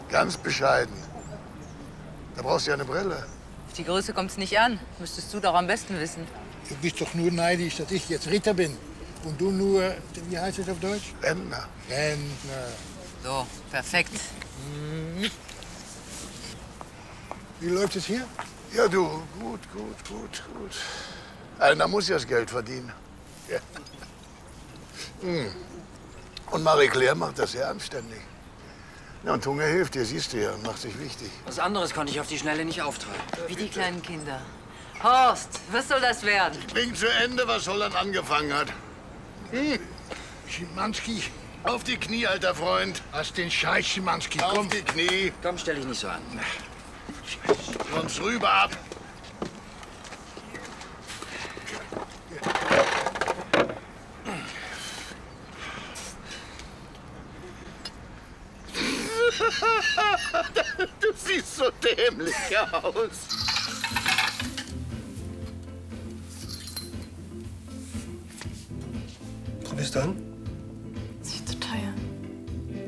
Ganz bescheiden. Da brauchst du ja eine Brille. Auf die Größe kommt's nicht an. Müsstest du doch am besten wissen. Du bist doch nur neidisch, dass ich jetzt Ritter bin. Und du nur, wie heißt es auf Deutsch? Rentner. Rentner. So, perfekt. Wie läuft es hier? Ja, du, gut. Einer muss ja das Geld verdienen. Ja. Und Marie-Claire macht das sehr anständig. Ja, und Hunger hilft dir, siehst du ja, und macht sich wichtig. Was anderes konnte ich auf die Schnelle nicht auftreiben. Wie die kleinen Kinder. Horst, was soll das werden? Bring zu Ende, was Holland angefangen hat. Schimanski, Auf die Knie, alter Freund. hast den Scheiß, Schimanski. Auf Komm. die Knie. Komm, stell dich nicht so an. Kommst rüber ab. Du siehst so dämlich aus. Tristan?